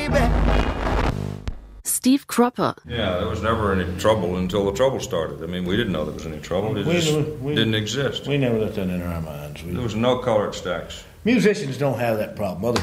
baby. Steve Cropper. Yeah, there was never any trouble until the trouble started. I mean, we didn't know there was any trouble. It just didn't exist. We never let that in our minds. There was no colored stacks. Musicians don't have that problem. Other